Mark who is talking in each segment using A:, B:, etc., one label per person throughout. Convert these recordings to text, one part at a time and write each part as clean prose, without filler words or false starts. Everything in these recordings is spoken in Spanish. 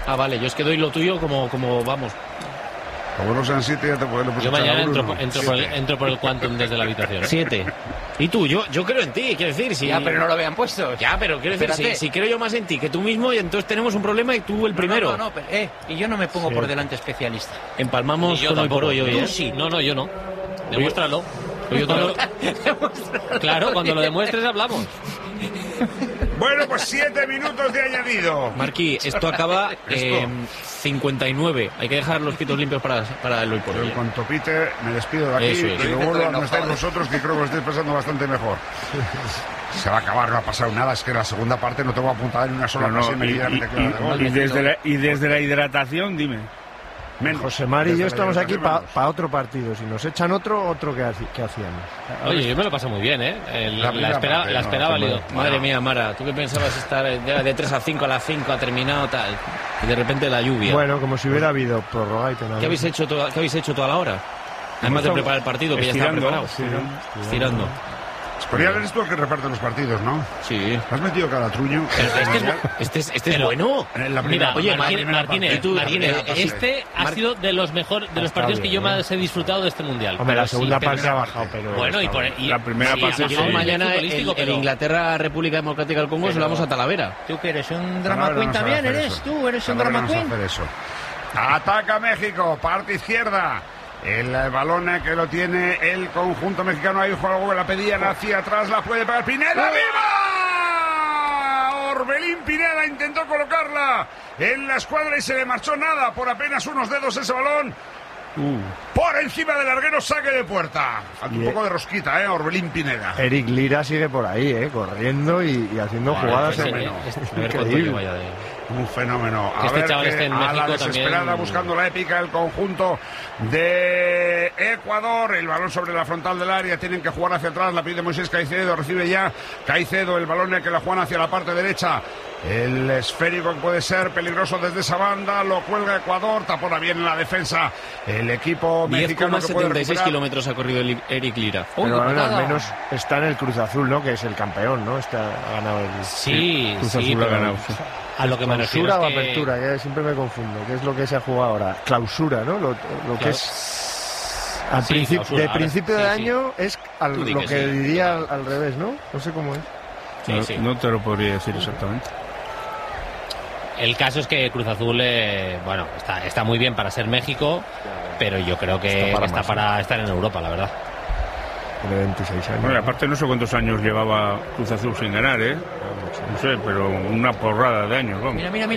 A: Ah, vale, yo es que doy lo tuyo como vamos.
B: Como no sean 7 ya te pueden.
A: Yo mañana entro por el Quantum desde la habitación. 7. ¿Y tú? Yo creo en ti, quiero decir. Si...
C: Ya, pero no lo habían puesto.
A: Ya, pero quiero decir, si creo yo más en ti que tú mismo, y entonces tenemos un problema y tú el primero.
C: No, pero, y yo no me pongo por delante especialista.
A: Empalmamos con hoy por hoy, ¿eh?
C: Sí.
A: No, yo no. Demuéstralo. Claro, cuando lo demuestres hablamos.
B: Bueno, pues 7 minutos de añadido.
A: Marquí, esto acaba 59. Hay que dejar los pitos limpios para el hoy por hoy.
B: En cuanto pite, me despido de aquí y luego vuelvo a donde estáis vosotros, que creo que lo estáis pasando bastante mejor. Se va a acabar, no ha pasado nada. Es que en la segunda parte no tengo apuntada en una sola ocasión.
D: Y desde la hidratación, dime.
E: José Mari y yo estamos aquí para otro partido. Si nos echan otro ¿qué hacíamos?
A: Oye, yo me lo paso muy bien, ¿eh? La espera ha valido. Madre mía, Mara, ¿tú qué pensabas estar de 3 a 5 a las 5 ha terminado tal? Y de repente la lluvia.
E: Bueno, como si hubiera habido prórroga y penal.
A: ¿Qué habéis hecho toda la hora? Además de preparar el partido, que ya está preparado. Estirando.
B: Podría haber esto que reparte los partidos, ¿no?
A: Sí.
B: ¿Has metido cada truño?
A: Este es bueno.
F: Mira, oye, Martínez, este ha sido de los mejores, de los partidos que yo más he disfrutado de este mundial.
E: Hombre, la segunda parte ha bajado, pero...
F: Bueno, y
D: la primera parte...
A: Mañana el Inglaterra-República Democrática del Congo se lo vamos a Talavera.
C: ¿Tú que eres un drama queen también? ¿Eres tú? ¿Eres un drama queen?
B: Ataca México, parte izquierda. El balón que lo tiene el conjunto mexicano. Ahí juega, la pedían hacia atrás, la puede pegar Pineda. ¡Viva! Orbelín Pineda intentó colocarla en la escuadra y se le marchó nada. Por apenas unos dedos ese balón. Por encima del larguero, saque de puerta. Un poco de rosquita, Orbelín Pineda.
E: Eric Lira sigue por ahí, corriendo y haciendo jugadas.
B: Increíble. Un fenómeno. A ver, a la desesperada también... buscando la épica el conjunto de Ecuador. El balón sobre la frontal del área. Tienen que jugar hacia atrás. La pide Moisés Caicedo. Recibe ya Caicedo el balón que la juegan hacia la parte derecha. El esférico puede ser peligroso desde esa banda. Lo cuelga Ecuador. Tapona bien en la defensa. El equipo mexicano que puede
A: 10,76 kilómetros ha corrido
E: Eric Lira. Pero bueno, al menos está en el Cruz Azul, ¿no? Que es el campeón, ¿no? Ha ganado el Cruz Azul. Ha ganado.
F: A lo que me refiero
E: clausura o apertura, que siempre me confundo. ¿Qué es lo que se ha jugado ahora? Clausura, ¿no? Lo que es... De principio de año es lo que diría al revés, ¿no? No sé cómo es.
D: No te lo podría decir exactamente.
F: El caso es que Cruz Azul, está muy bien para ser México, pero yo creo que está para estar en Europa, la verdad.
E: Tiene 26 años.
D: Bueno, aparte no sé cuántos años llevaba Cruz Azul sin ganar, No sé, pero una porrada de años, vamos.
C: Mira.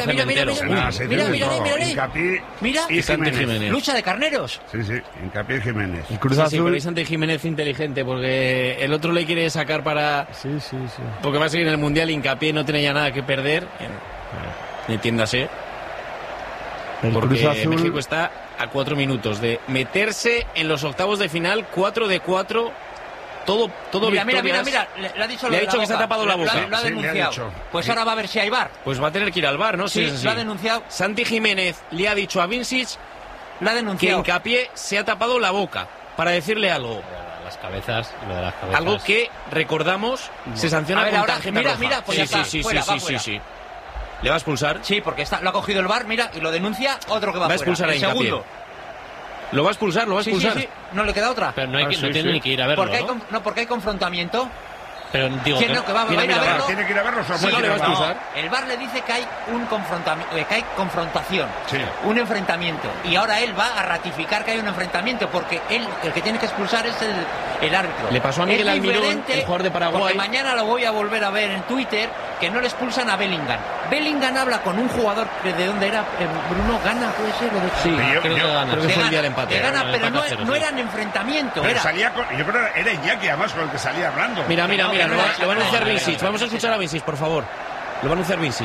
B: Y Jiménez.
C: Lucha de carneros.
B: Sí, Hincapié y Jiménez.
A: Y Cruz Azul. Pero es ante Jiménez inteligente, porque el otro le quiere sacar para...
E: Sí.
A: Porque va a seguir en el Mundial, Hincapié no tiene ya nada que perder. Entiéndase. Porque Cruz Azul... México está a 4 minutos de meterse en los octavos de final, 4 de 4, todo
C: mira, le ha dicho
A: que se ha tapado la boca.
C: Lo ha denunciado. Pues ahora va a ver si hay VAR.
A: Pues va a tener que ir al VAR, ¿no?
C: Sí, lo ha denunciado.
A: Santi Jiménez le ha dicho a Vincic que Hincapié se ha tapado la boca para decirle algo.
F: Las cabezas, lo de las cabezas.
A: Algo que, recordamos, se sanciona con tarjeta roja.
C: Mira, pues
A: sí. ¿Le va a expulsar?
C: Sí, porque lo ha cogido el VAR, mira, y lo denuncia otro que va a
A: expulsar a Hincapié. Lo va a expulsar.
C: Sí. No le queda otra.
F: Pero no tiene ni que ir a verlo,
C: porque hay confrontamiento.
F: Pero digo
C: que va a ir a verlo.
B: Tiene que ir a verlo.
A: Le va a expulsar.
C: El VAR le dice que hay un confrontación, un enfrentamiento. Y ahora él va a ratificar que hay un enfrentamiento, porque él, el que tiene que expulsar es el árbitro.
A: Le pasó a Miguel Almirón, el jugador de Paraguay.
C: Porque mañana lo voy a volver a ver en Twitter, que no le expulsan a Bellingham. Bellingham habla con un jugador que de dónde era, Bruno Gana, puede ser.
A: Creo que fue el día del empate.
C: Pero no eran enfrentamientos.
B: Pero salía yo creo que era Iñaki además con el que salía hablando.
A: Mira, lo va a anunciar Vincic. Vamos a escuchar a Vincic, por favor. Lo va a anunciar Vincic.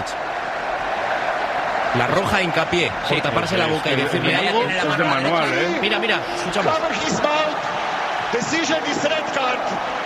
A: La roja Hincapié por taparse la boca y decirle algo.
D: Es de manual,
A: Mira, escuchamos.
B: Decision is red card.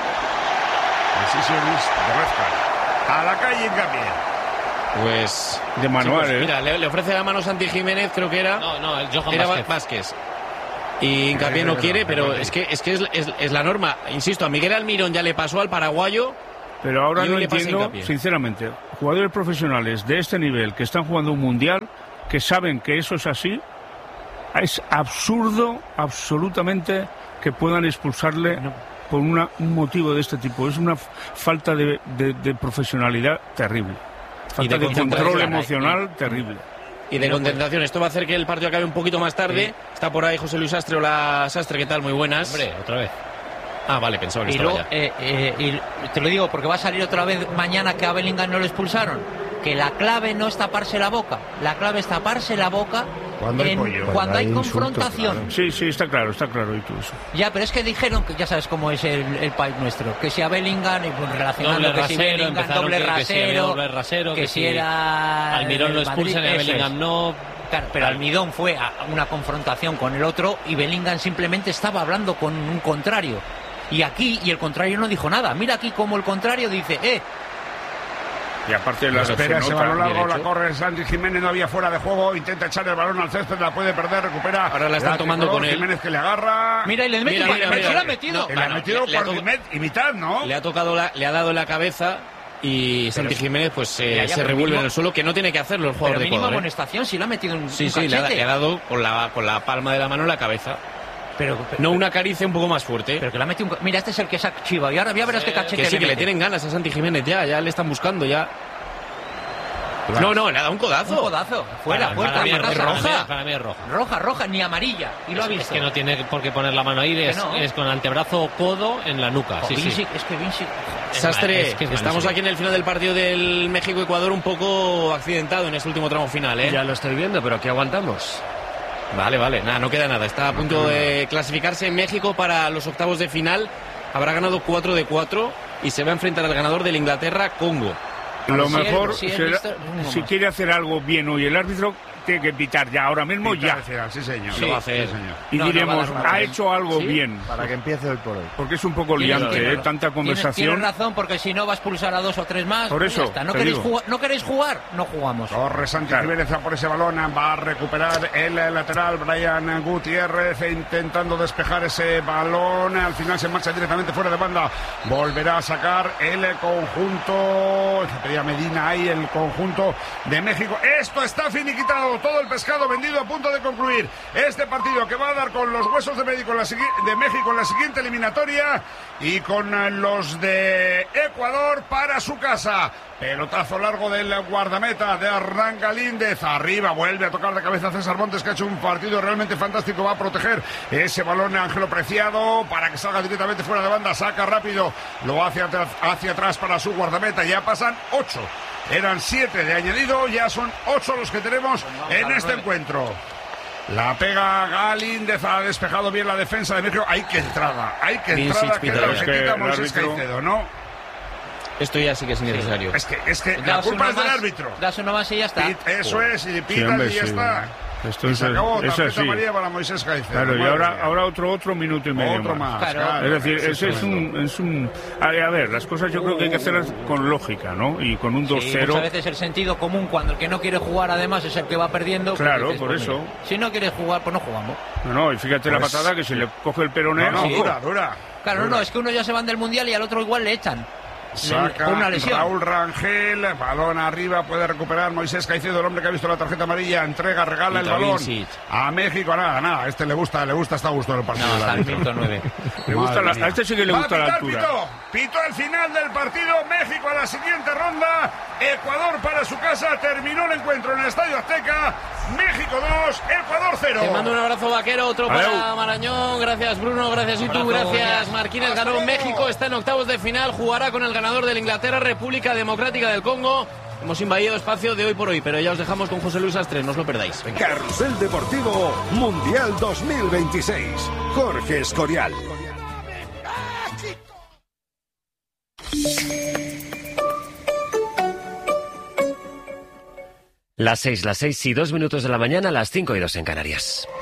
B: A la calle Hincapié.
A: Pues
D: de manual,
A: chicos, mira, le ofrece la mano Santi Jiménez, creo que era.
F: No, el Johan
A: Vázquez. Y Hincapié no quiere, pero es que es la norma. Insisto, a Miguel Almirón ya le pasó al paraguayo
D: Pero ahora no entiendo, sinceramente, jugadores profesionales de este nivel que están jugando un mundial, que saben que eso es así, es absurdo, absolutamente, que puedan expulsarle por un motivo de este tipo. Es una falta de profesionalidad terrible. Falta de control emocional terrible.
A: Y de concentración. Esto va a hacer que el partido acabe un poquito más tarde. Sí. Está por ahí José Luis Sastre. Hola, Sastre, ¿qué tal? Muy buenas.
F: Hombre, otra vez.
A: Ah, vale, pensaba que estaba ya.
C: Y te lo digo porque va a salir otra vez mañana que a Bellingham no lo expulsaron. Que la clave no es taparse la boca. La clave es taparse la boca cuando hay confrontación.
D: Claro. Sí, está claro y todo eso.
C: Ya, pero es que dijeron que ya sabes cómo es el país nuestro. Que si a Bellingham, relacionando que si Bellingham, doble rasero, que si era...
F: Almirón lo expulsan y a Bellingham no...
C: Claro, pero Almirón fue a una confrontación con el otro y Bellingham simplemente estaba hablando con un contrario. Y el contrario no dijo nada. Mira aquí como el contrario dice,
B: Y aparte de la espera, ese balón largo, la corre Santi Jiménez, no había fuera de juego, intenta echar el balón al césped, la puede perder, recupera.
A: Ahora la están tomando con él.
B: Jiménez que le agarra.
C: Mira, y le mete,
A: se
C: la ha metido.
B: Le ha metido por y mitad, ¿no?
A: Le ha dado en la cabeza y Santi Jiménez pues se revuelve en el suelo, que no tiene que hacerlo el jugador de Ecuador.
C: Mínima amonestación, si le ha metido un
A: Sí, le ha dado con la palma de la mano en la cabeza. Pero no una caricia un poco más fuerte.
C: Pero que la mete Mira, este es el que se ha chivado. Y ahora ya verás qué cachete.
A: Que sí, que le tienen ganas a Santi Jiménez ya le están buscando ya. No, le ha dado un codazo.
C: Un codazo. Fuera.
F: Para mí es roja.
C: Roja, ni amarilla. Y lo ha visto.
F: Es que no tiene por qué poner la mano ahí, es con antebrazo o codo en la nuca. Sí.
C: Es que Vinci...
A: Sastre, estamos aquí en el final del partido del México-Ecuador un poco accidentado en este último tramo final, ¿eh?
G: Ya lo estoy viendo, pero aquí aguantamos.
A: Vale, no queda nada. Está a punto de clasificarse en México para los octavos de final. Habrá ganado 4 de 4 y se va a enfrentar al ganador del Inglaterra-Congo.
D: Lo mejor, si quiere hacer algo bien hoy el árbitro, tiene que pitar ya, ahora mismo ya.
B: Sí, señor.
A: Lo va a hacer.
B: Sí, señor.
D: Y diremos, ha hecho algo bien.
E: Para que empiece hoy por hoy.
D: Porque es un poco liante, tanta conversación.
C: Tienes razón, porque si no va a expulsar a 2 o 3 más.
D: Por eso.
C: ¿No queréis jugar? No jugamos.
B: Corre Santi Jiménez por ese balón, va a recuperar el lateral Brian Gutiérrez intentando despejar ese balón. Al final se marcha directamente fuera de banda. Volverá a sacar el conjunto. Pedía Medina ahí, el conjunto de México. Esto está finiquitado. Todo el pescado vendido, a punto de concluir este partido que va a dar con los huesos de México en la siguiente eliminatoria y con los de Ecuador para su casa. Pelotazo largo del guardameta de Hernán Galíndez. Arriba vuelve a tocar de cabeza a César Montes, que ha hecho un partido realmente fantástico. Va a proteger ese balón Ángelo Preciado para que salga directamente fuera de banda. Saca rápido, lo hace hacia atrás para su guardameta. Ya pasan 8. Eran 7 de añadido, ya son 8 los que tenemos en este encuentro. La pega Galíndez, ha despejado bien la defensa de México. Hay que entrada, que es lo que quita Moisés Caicedo, ¿no?
A: Esto ya sí que es innecesario.
B: Es que la culpa es del árbitro.
C: Das uno más y ya está.
B: Eso es, y pita y ya está.
D: Esto
B: y se acabó,
D: es así.
B: María para Moisés Caicedo.
D: Claro, y ahora otro minuto y medio
B: otro más.
D: Claro. Es decir, ese es un... A ver, las cosas yo creo que hay que hacerlas con lógica, ¿no? Y con un 2-0...
C: Sí, muchas veces el sentido común, cuando el que no quiere jugar además es el que va perdiendo...
D: Claro,
C: dices,
D: por eso.
C: Mira, si no quieres jugar, pues no jugamos.
D: No, y fíjate la patada que se le coge el peroné...
B: Dura.
C: Claro, no, es que uno ya se van del Mundial y al otro igual le echan.
B: Saca una lesión. Raúl Rangel, balón arriba, puede recuperar Moisés Caicedo, el hombre que ha visto la tarjeta amarilla, regala el balón a México. Nada, a este le gusta, está a gusto el partido.
C: No, hasta el minuto 9.
D: A este sí que le gusta la altura.
B: Pito al final del partido, México a la siguiente ronda, Ecuador para su casa, terminó el encuentro en el Estadio Azteca, México 2, Ecuador 0.
A: Te mando un abrazo, Vaquero, otro para Marañón, gracias Bruno, gracias Itu, gracias Marquínez. Ganó México, está en octavos de final, jugará con el ganador del Inglaterra, República Democrática del Congo. Hemos invadido espacio de hoy por hoy, pero ya os dejamos con José Luis Sastre, no os lo perdáis.
H: Carrusel Deportivo Mundial 2026. Jorge Escorial.
G: Las 6 y 2 minutos de la mañana, las 5 y 2 en Canarias.